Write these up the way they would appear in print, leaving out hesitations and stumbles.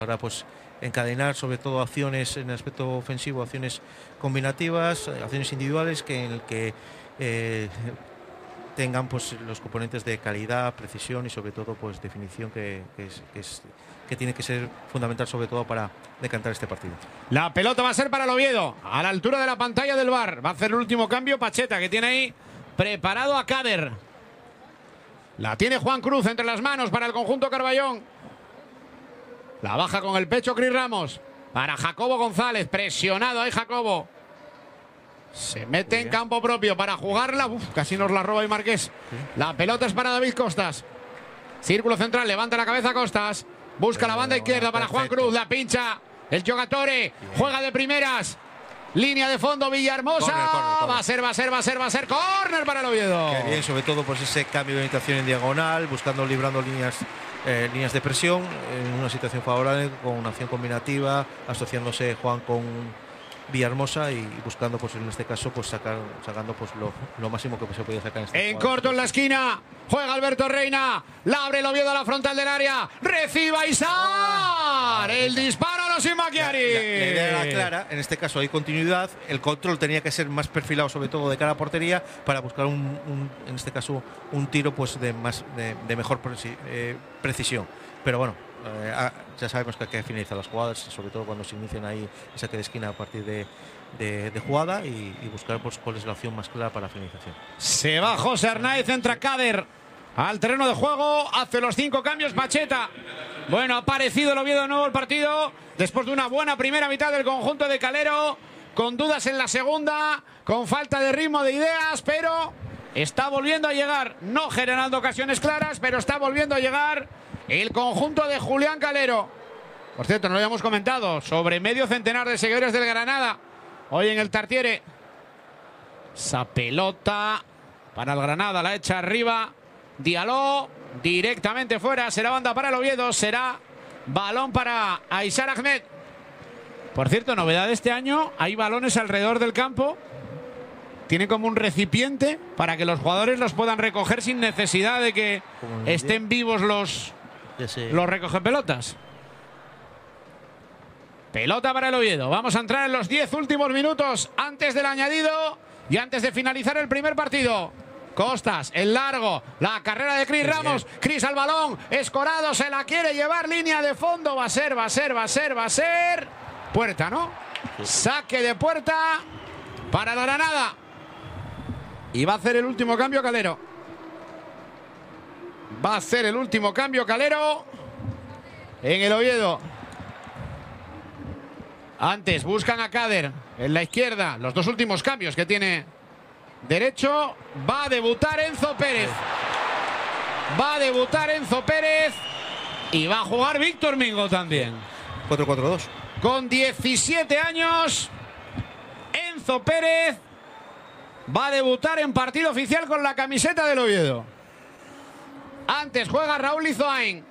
Ahora pues encadenar sobre todo acciones en el aspecto ofensivo, acciones combinativas, acciones individuales en el que tengan pues los componentes de calidad, precisión y sobre todo pues definición que tiene que ser fundamental sobre todo para decantar este partido. La pelota va a ser para el Oviedo, a la altura de la pantalla del VAR. Va a hacer el último cambio Pacheta, que tiene ahí preparado a Kader. La tiene Juan Cruz entre las manos para el conjunto Carballón. La baja con el pecho Cris Ramos. Para Jacobo González. Presionado ahí Jacobo. Se mete en campo propio para jugarla. Uf, casi nos la roba y Marqués. La pelota es para David Costas. Círculo central. Levanta la cabeza Costas. Busca la banda izquierda para Juan Cruz. La pincha el Giogatore. Juega de primeras. Línea de fondo Villahermosa. Va a ser. Córner para el Oviedo. Qué bien, sobre todo pues ese cambio de orientación en diagonal, librando líneas de presión en una situación favorable con una acción combinativa, asociándose Juan con Villahermosa y buscando pues en este caso pues sacando pues lo máximo que se podía sacar en corto en la esquina. Juega Alberto Reina. La abre el Oviedo a la frontal del área. Reciba Isar. El disparo a los Imaquiari. La idea era clara. En este caso hay continuidad. El control tenía que ser más perfilado, sobre todo de cara a portería, para buscar en este caso un tiro pues de mejor precisión. Pero bueno, ya sabemos que hay que finalizar las jugadas, sobre todo cuando se inician ahí el saque de esquina a partir de jugada y buscar pues cuál es la opción más clara para la finalización. Se va José Arnaiz, entra Kader al terreno de juego, hace los 5 cambios Pacheta. Bueno, ha aparecido el Oviedo de nuevo el partido, después de una buena primera mitad del conjunto de Calero, con dudas en la segunda, con falta de ritmo, de ideas, pero está volviendo a llegar, no generando ocasiones claras, pero está volviendo a llegar el conjunto de Julián Calero. Por cierto, no lo habíamos comentado, sobre medio centenar de seguidores del Granada hoy en el Tartiere. Esa pelota para el Granada, la echa arriba Diallo, directamente fuera. Será banda para el Oviedo, será balón para Aysar Ahmed. Por cierto, novedad de este año, hay balones alrededor del campo. Tiene como un recipiente para que los jugadores los puedan recoger sin necesidad de que estén vivos los recogepelotas. Pelota para el Oviedo. Vamos a entrar en los 10 últimos minutos antes del añadido y antes de finalizar el primer partido. Costas, el largo, la carrera de Cris Ramos. Cris al balón, Escorado se la quiere llevar, línea de fondo. Va a ser. Puerta, ¿no? Saque de puerta para la Granada. Y va a hacer el último cambio Calero. En el Oviedo. Antes buscan a Kader en la izquierda. Los 2 últimos cambios que tiene derecho. Va a debutar Enzo Pérez. Y va a jugar Víctor Mingo también. 4-4-2. Con 17 años, Enzo Pérez va a debutar en partido oficial con la camiseta del Oviedo. Antes juega Raúl Izoain.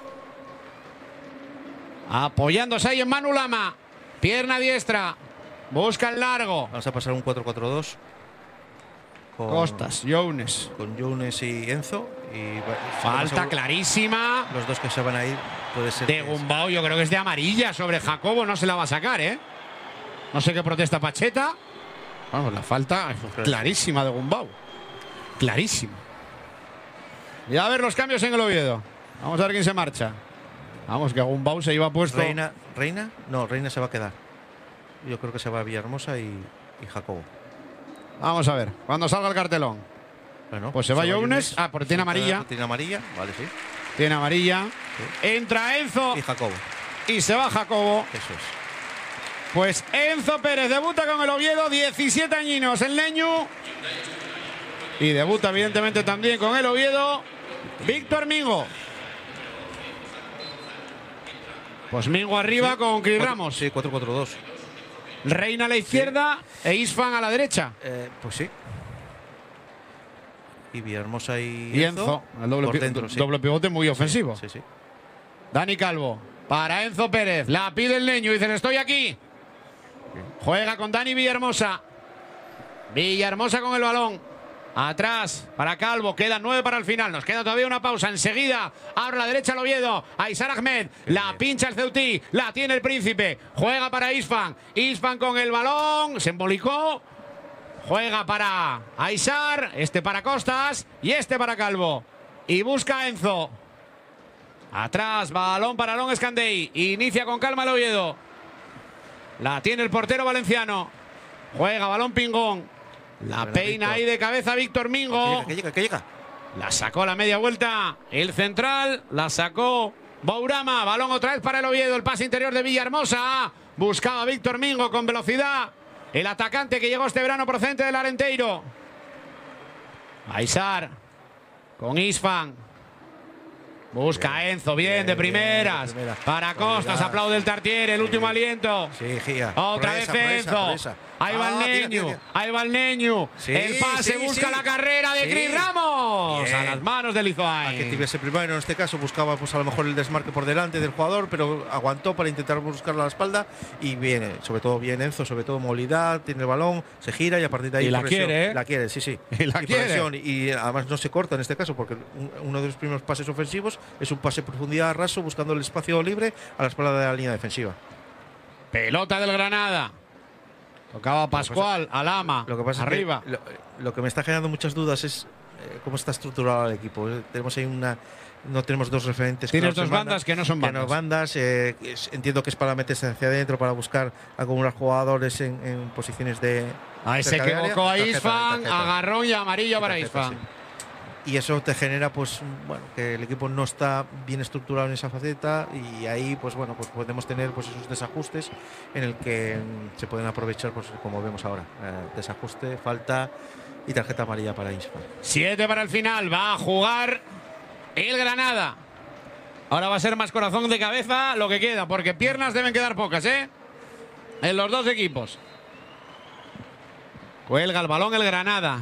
Apoyándose ahí en Manu Lama. Pierna diestra. Busca el largo. Vamos a pasar un 4-4-2. Costas, Younes. Con Younes y Enzo. Falta clarísima. Los dos que se van a ir puede ser. De Gumbau, yo creo que es de amarilla sobre Jacobo. No se la va a sacar, ¿eh? No sé qué protesta Pacheta. Vamos, la falta clarísima de Gumbau. Clarísima. Y a ver los cambios en el Oviedo. Vamos a ver quién se marcha. Vamos, que Gumbau se iba puesto. ¿Reina? No, Reina se va a quedar. Yo creo que se va a Villahermosa y Jacobo. Vamos a ver, cuando salga el cartelón. Bueno, pues se va Younes. Ah, porque tiene amarilla. Tiene amarilla, vale, sí. Tiene amarilla. Sí. Entra Enzo. Y Jacobo. Y se va Jacobo. Eso es. Pues Enzo Pérez debuta con el Oviedo, 17 añinos en Leñu. Y debuta evidentemente también con el Oviedo Víctor Mingo. Pues Mingo arriba con Cris Ramos. Sí, 4-4-2. Reina a la izquierda e Isfan a la derecha. Pues sí. Y Villahermosa y Enzo. El doble pivote muy ofensivo. Sí. Dani Calvo. Para Enzo Pérez. La pide el Leño. Dicen, estoy aquí. Juega con Dani Villahermosa. Villahermosa con el balón. Atrás para Calvo, quedan 9 para el final. Nos queda todavía una pausa. Enseguida abre la derecha el Oviedo. Aysar Ahmed, la pincha el Ceutí, la tiene el Príncipe. Juega para Isfan. Isfan con el balón, se embolicó. Juega para Aysar, este para Costas y este para Calvo. Y busca a Enzo. Atrás, balón para Alon Escandey. Inicia con calma el Oviedo. La tiene el portero valenciano. Juega balón Pingón. La peina ahí de cabeza Víctor Mingo. Que llega. La sacó a la media vuelta el central. La sacó Bourama. Balón otra vez para el Oviedo. El pase interior de Villahermosa. Buscaba Víctor Mingo con velocidad. El atacante que llegó este verano procedente del Arenteiro. Aysar con Isfan. Busca a Enzo, bien de primeras. Para Costas, aplaude el Tartiere, el último aliento. Sí, Gia. Otra vez Enzo. Ahí va el Neñu. Ahí va el Neñu. El pase busca la carrera de Cris Ramos. Bien. A las manos de Lizoain. Que tuviese primero, en este caso buscaba pues a lo mejor el desmarque por delante del jugador, pero aguantó para intentar buscarlo a la espalda. Y viene, sobre todo bien Enzo, sobre todo movilidad, tiene el balón, se gira y a partir de ahí. Y la quiere, ¿eh? La quiere, sí. Y la quiere. Y además no se corta en este caso, porque uno de los primeros pases ofensivos es un pase en profundidad raso, buscando el espacio libre a la espalda de la línea defensiva. Pelota del Granada. Tocaba Pascual, Alama, lo que pasa arriba. Es que lo que me está generando muchas dudas es cómo está estructurado el equipo. Tenemos ahí no tenemos dos referentes. Tienes dos bandas que no son bandas. Entiendo que es para meterse hacia adentro, para buscar acumular jugadores en posiciones de. Ahí se equivocó a Isfan, agarrón y amarillo para Isfan. Sí. Y eso te genera, pues, bueno, que el equipo no está bien estructurado en esa faceta y ahí, pues, bueno, pues podemos tener pues esos desajustes en el que se pueden aprovechar, pues, como vemos ahora. Desajuste, falta y tarjeta amarilla para Isfan. 7 para el final, va a jugar el Granada. Ahora va a ser más corazón de cabeza lo que queda, porque piernas deben quedar pocas, ¿eh? En los dos equipos. Cuelga el balón el Granada.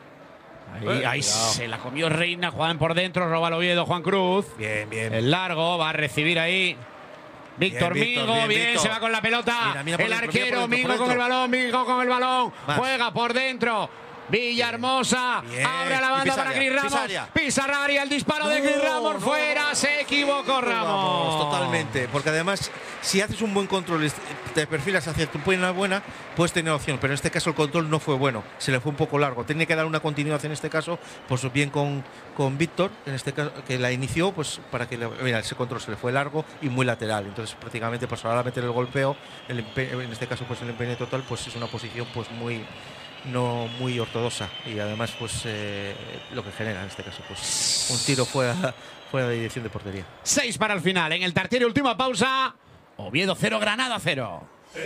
Ahí se la comió Reina, juegan por dentro, roba el Oviedo Juan Cruz. Bien. El largo, va a recibir ahí Víctor Mingo, bien, se va con la pelota. Mira, el arquero, Mingo con el balón, juega por dentro. Villahermosa, abre a la banda para Cris Ramos. Pisa área, el disparo de Cris Ramos, fuera, se equivocó Ramos. Totalmente, porque además, si haces un buen control, te perfilas hacia tu buena, puedes tener opción, pero en este caso el control no fue bueno, se le fue un poco largo. Tiene que dar una continuidad en este caso, pues bien con Víctor, en este caso, que la inició, pues para que mira, ese control se le fue largo y muy lateral. Entonces, prácticamente, pues ahora meter el golpeo, en este caso, pues el empeine total, pues es una posición, pues no muy ortodoxa y además pues lo que genera en este caso pues un tiro fuera de dirección de portería. 6 para el final en el Tartiere, última pausa. Oviedo 0, Granada 0.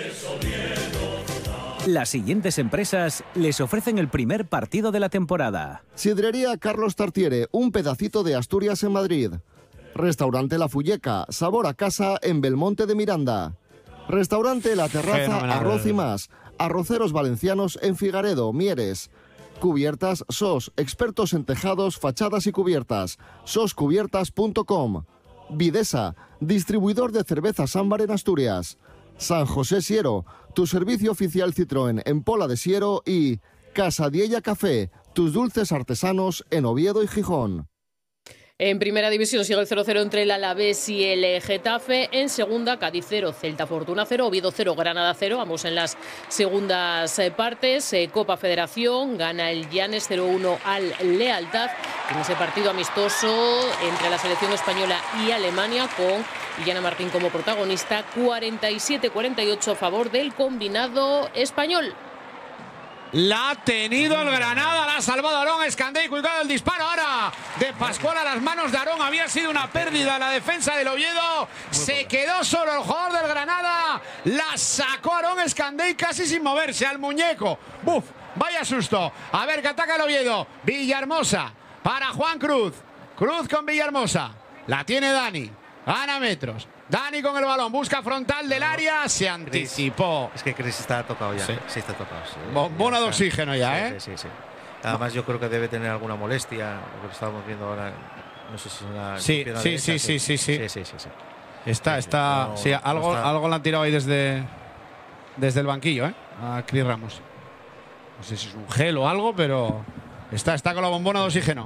Las siguientes empresas les ofrecen el primer partido de la temporada. Sidrería Carlos Tartiere, un pedacito de Asturias en Madrid. Restaurante La Fulleca, sabor a casa en Belmonte de Miranda. Restaurante La Terraza, Arroz y Más. Arroceros valencianos en Figaredo, Mieres. Cubiertas SOS, expertos en tejados, fachadas y cubiertas. soscubiertas.com. Videsa, distribuidor de cervezas ámbar en Asturias. San José Siero, tu servicio oficial Citroën en Pola de Siero. Y Casa Diella Café, tus dulces artesanos en Oviedo y Gijón. En primera división sigue el 0-0 entre el Alavés y el Getafe. En segunda, Cádiz 0, Celta Fortuna 0, Oviedo 0, Granada 0. Ambos en las segundas partes. Copa Federación, gana el Llanes 0-1 al Lealtad. En ese partido amistoso entre la selección española y Alemania, con Illana Martín como protagonista. 47-48 a favor del combinado español. La ha tenido el Granada, la ha salvado Alon Escandey. Cuidado el disparo ahora de Pascual a las manos de Aarón. Había sido una pérdida en la defensa del Oviedo. Se quedó solo el jugador del Granada. La sacó Aarón Escandey casi sin moverse al muñeco. ¡Buf! Vaya susto. A ver que ataca el Oviedo. Villahermosa para Juan Cruz. Cruz con Villahermosa. La tiene Dani. Gana metros. Dani con el balón, busca frontal del área, se anticipó. Es que Cris está tocado ya. Sí, está tocado. Sí. Bombona de oxígeno ya, ¿eh? Sí. Además, yo creo que debe tener alguna molestia, lo que estábamos viendo ahora. No sé si es una. Sí. Algo le han tirado ahí desde el banquillo, ¿eh? A Cris Ramos. No sé si es un gel o algo, pero Está con la bombona de oxígeno.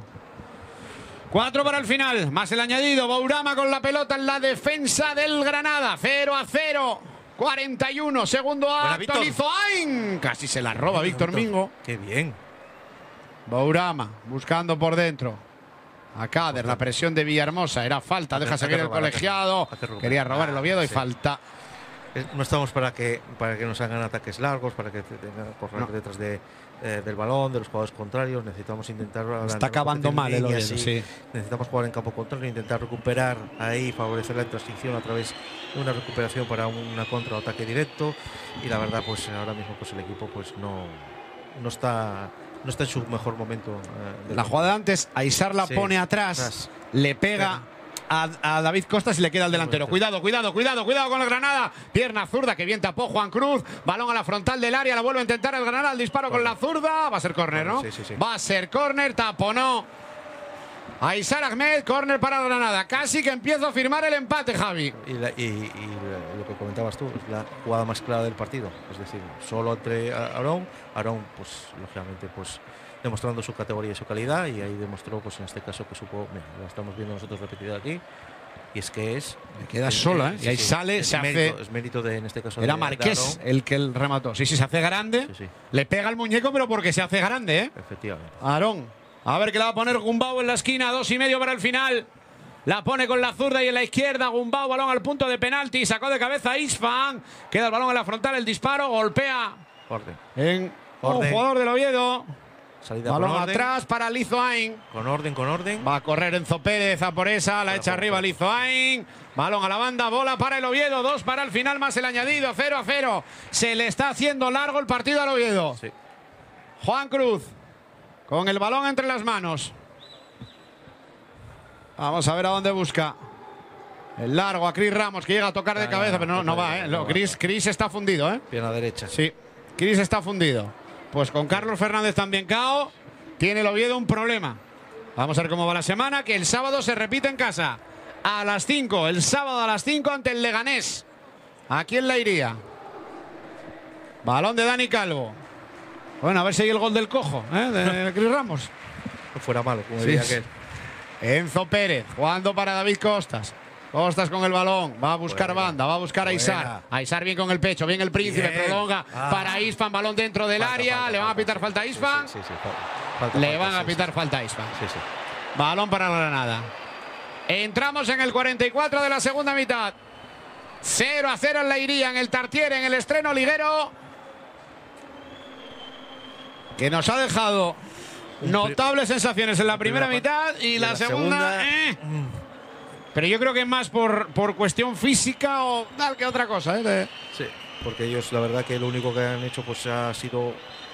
4 para el final, más el añadido. Bourama con la pelota en la defensa del Granada. 0-0. 41, segundo acto. Lizoain. Casi se la roba Víctor Mingo. Qué bien. Bourama buscando por dentro. A Kader, la presión de Villahermosa. Era falta, deja seguir el colegiado. Quería robar el Oviedo y falta. No estamos para que nos hagan ataques largos, para que tengan correr detrás del balón, de los jugadores contrarios. Necesitamos intentar. Está acabando mal el Oviedo, sí. Necesitamos jugar en campo contrario, intentar recuperar ahí, favorecer la transición a través de una recuperación para una contra o ataque directo. Y la verdad, pues ahora mismo pues el equipo pues no está en su mejor momento. La jugada de antes, Aisar la pone atrás, le pega a David Costas y le queda al delantero. Cuidado con el Granada. Pierna zurda, que bien tapó Juan Cruz. Balón a la frontal del área, la vuelve a intentar el Granada. El disparo con la zurda. Va a ser córner, ¿no? Sí. Va a ser córner, taponó Aisar Ahmed, córner para el Granada. Casi que empieza a firmar el empate, Javi. Y lo que comentabas tú, es la jugada más clara del partido. Es decir, solo entre Aarón, pues lógicamente, pues demostrando su categoría y su calidad, y ahí demostró, pues en este caso, que supo, mira, lo estamos viendo nosotros repetido aquí, y es que le queda sola, ¿eh? Y ahí sale, se hace. Es mérito de, en este caso, era Marqués el que el remató. Sí, se hace grande. Le pega el muñeco, pero porque se hace grande, ¿eh? Efectivamente. Aarón, a ver que la va a poner Gumbau en la esquina, 2,5 para el final. La pone con la zurda y en la izquierda Gumbau, balón al punto de penalti, sacó de cabeza Isfan, queda el balón en la frontal, el disparo, golpea en un jugador del Oviedo. Salida balón atrás para Lizoain. Con orden. Va a correr Enzo Pérez a por esa, la echa arriba Lizoain. Balón a la banda, bola para el Oviedo, 2 para el final más el añadido, 0-0. Se le está haciendo largo el partido al Oviedo. Sí. Juan Cruz con el balón entre las manos. Vamos a ver a dónde busca. El largo a Cris Ramos, que llega a tocar de cabeza, pero no va, ¿eh? Cris está fundido, ¿eh? Pierna derecha. Sí, Cris está fundido. Pues con Carlos Fernández también cao, tiene el Oviedo un problema. Vamos a ver cómo va la semana, que el sábado se repite en casa. A las 5, el sábado a las 5 ante el Leganés. Aquí en la Iría. Balón de Dani Calvo. Bueno, a ver si hay el gol del cojo, ¿eh? De Cris Ramos. No fuera malo, como diría aquel. Enzo Pérez, jugando para David Costas. Costas con el balón, va a buscar banda, va a buscar a Aisar. Aisar bien con el pecho, bien el príncipe, prolonga para Isfan, balón dentro del área. ¿Le van a pitar falta a Isfan? Le van a pitar falta a Isfan. Balón para Granada. Entramos en el 44 de la segunda mitad. 0-0 en la Iría, en el Tartiere, en el estreno liguero, que nos ha dejado notables sensaciones en la primera mitad y la segunda. Pero yo creo que es más por cuestión física o tal que otra cosa, ¿eh? Sí, porque ellos, la verdad, que lo único que han hecho pues ha sido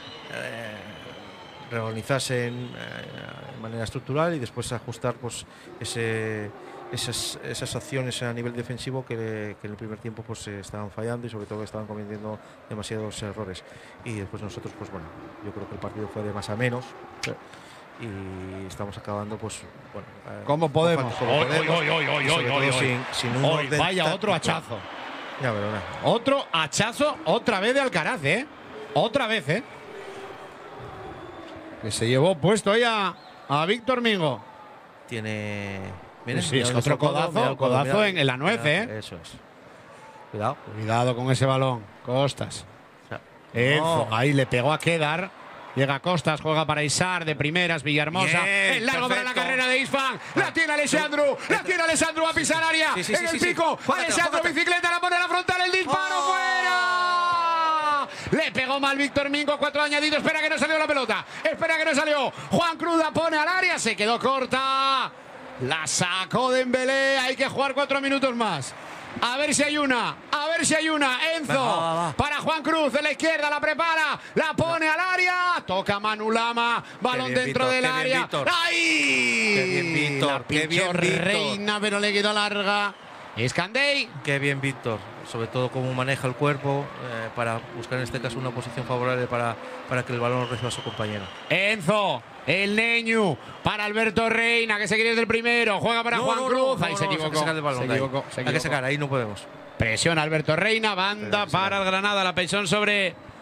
reorganizarse de manera estructural y después ajustar pues esas acciones a nivel defensivo que en el primer tiempo pues estaban fallando y sobre todo estaban cometiendo demasiados errores. Y después nosotros, pues bueno, yo creo que el partido fue de más a menos. Y estamos acabando, pues bueno, ¿cómo podemos? Sin un orden. Vaya, otro hachazo. Ya, pero nada. Otro hachazo, otra vez de Alcaraz, ¿eh? Otra vez, ¿eh? Que se llevó puesto ahí a Víctor Mingo. Tiene. Mira, sí, es otro codazo en la nuez, ¿eh? Eso es. Cuidado. Cuidado con ese balón. Costas. Enzo, ahí le pegó a Kedar. Llega Costas, juega para Isar, de primeras, Villahermosa. El largo para la carrera de Isfan. La tiene Alessandro. La tiene Alessandro a pisar área. En el pico. Alessandro, bicicleta, la pone a la frontal. El disparo fuera. Le pegó mal Víctor Mingo. 4 añadidos. Espera que no salió la pelota. Espera que no salió. Juan Cruz la pone al área. Se quedó corta. La sacó Dembélé. Hay que jugar 4 minutos más. A ver si hay una. Enzo para Juan Cruz de la izquierda, la prepara, la pone al área, toca Manu Lama, balón dentro del área. ¡Ay! Qué bien, Víctor. La pinchó Reina, pero le quedó larga. Escandey. Qué bien, Víctor. Sobre todo cómo maneja el cuerpo para buscar en este caso una posición favorable para que el balón reciba a su compañero. Enzo, el Neñu para Alberto Reina, que se quiere desde el primero. Juega para Juan Cruz. Ahí se equivocó. Hay que sacar, ahí no podemos. Presiona Alberto Reina, banda para el Granada. La presión sobre